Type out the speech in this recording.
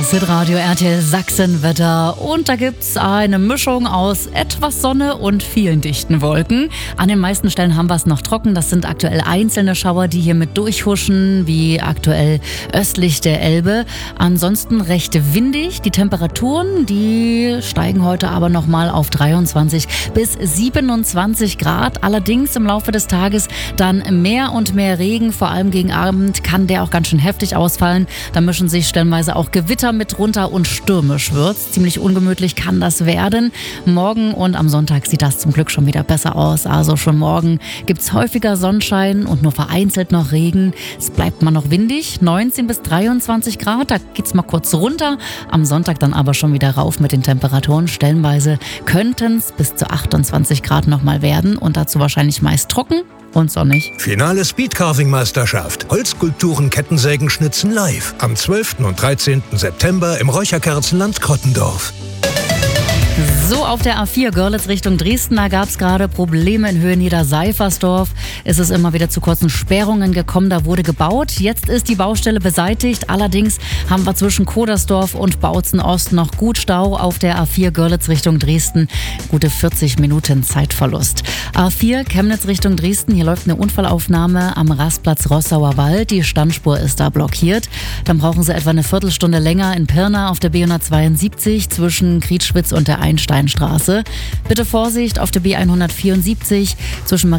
Das Hitradio RTL Sachsen-Wetter. Und da gibt's eine Mischung aus etwas Sonne und vielen dichten Wolken. An den meisten Stellen haben wir es noch trocken. Das sind aktuell einzelne Schauer, die hier mit durchhuschen, wie aktuell östlich der Elbe. Ansonsten recht windig. Die Temperaturen, die steigen heute aber nochmal auf 23 bis 27 Grad. Allerdings im Laufe des Tages dann mehr und mehr Regen. Vor allem gegen Abend kann der auch ganz schön heftig ausfallen. Da mischen sich stellenweise auch Gewitter mit runter und stürmisch wird's. Ziemlich ungemütlich kann das werden. Morgen und am Sonntag sieht das zum Glück schon wieder besser aus. Also schon morgen gibt's häufiger Sonnenschein und nur vereinzelt noch Regen. Es bleibt mal noch windig, 19 bis 23 Grad. Da geht's mal kurz runter. Am Sonntag dann aber schon wieder rauf mit den Temperaturen. Stellenweise könnten's bis zu 28 Grad nochmal werden und dazu wahrscheinlich meist trocken und sonnig. Finale Speedcarving-Meisterschaft. Holzskulpturen, Kettensägen, Schnitzen live. Am 12. und 13. September im Räucherkerzenland Krottendorf. So, auf der A4 Görlitz Richtung Dresden, da gab es gerade Probleme in Höhe Niederseifersdorf. Es ist immer wieder zu kurzen Sperrungen gekommen, da wurde gebaut. Jetzt ist die Baustelle beseitigt. Allerdings haben wir zwischen Kodersdorf und Bautzen Ost noch gut Stau auf der A4 Görlitz Richtung Dresden. Gute 40 Minuten Zeitverlust. A4 Chemnitz Richtung Dresden, hier läuft eine Unfallaufnahme am Rastplatz Rossauer Wald. Die Standspur ist da blockiert. Dann brauchen Sie etwa eine Viertelstunde länger in Pirna auf der B172 zwischen Kriedschwitz und der Einsteinstraße. Bitte Vorsicht auf der B174 zwischen